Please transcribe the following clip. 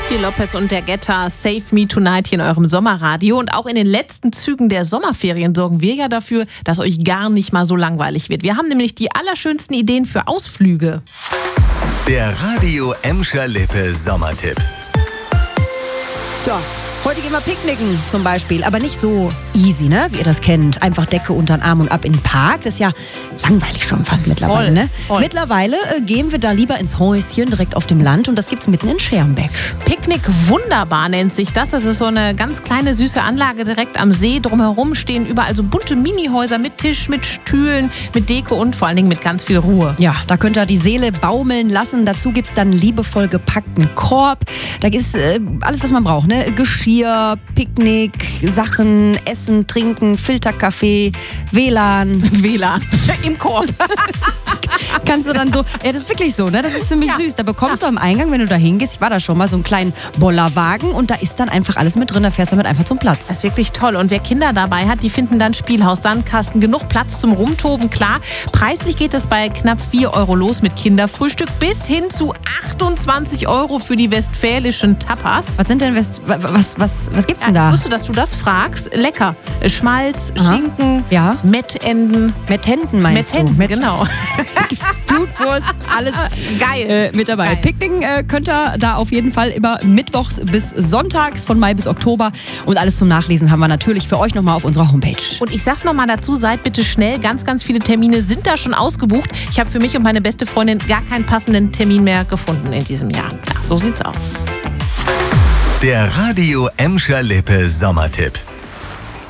Jennifer Lopez und der Getter Save Me Tonight hier in eurem Sommerradio. Und auch in den letzten Zügen der Sommerferien sorgen wir ja dafür, dass euch gar nicht mal so langweilig wird. Wir haben nämlich die allerschönsten Ideen für Ausflüge. Der Radio Emscher Lippe Sommertipp. So, heute gehen wir picknicken zum Beispiel, aber nicht so easy, ne? Wie ihr das kennt. Einfach Decke unter den Arm und ab in den Park. Das ist ja langweilig schon fast mittlerweile, ne? Voll. Mittlerweile gehen wir da lieber ins Häuschen direkt auf dem Land und das gibt's mitten in Schermbeck. Picknick wunderbar nennt sich das. Das ist so eine ganz kleine, süße Anlage direkt am See. Drumherum stehen überall so bunte Minihäuser mit Tisch, mit Stühlen, mit Deko und vor allen Dingen mit ganz viel Ruhe. Ja, da könnt ihr die Seele baumeln lassen. Dazu gibt's dann liebevoll gepackten Korb. Da ist alles, was man braucht, ne? Geschirr, Picknick, Sachen, Essen, Trinken, Filterkaffee, WLAN. WLAN im Korb. Kannst du dann so, ja, das ist wirklich so, ne? Das ist ziemlich süß. Da bekommst du am Eingang, wenn du da hingehst, ich war da schon mal, so einen kleinen Bollerwagen und da ist dann einfach alles mit drin, da fährst du damit einfach zum Platz. Das ist wirklich toll. Und wer Kinder dabei hat, die finden dann Spielhaus, Sandkasten, genug Platz zum Rumtoben, klar. Preislich geht es bei knapp 4 € los mit Kinderfrühstück bis hin zu 28 € für die westfälischen Tapas. Was sind denn, was gibt's denn da? Wusstest du, dass du das fragst? Lecker. Schmalz, Aha. Schinken, Ja. Mettenden. Mettenten meinst du? Genau. Blutwurst, alles Geil. mit dabei. Geil. Picknicken könnt ihr da auf jeden Fall immer mittwochs bis sonntags von Mai bis Oktober. Und alles zum Nachlesen haben wir natürlich für euch nochmal auf unserer Homepage. Und ich sag's nochmal dazu, seid bitte schnell. Ganz, ganz viele Termine sind da schon ausgebucht. Ich habe für mich und meine beste Freundin gar keinen passenden Termin mehr gefunden in diesem Jahr. Ja, so sieht's aus. Der Radio Emscher Lippe Sommertipp.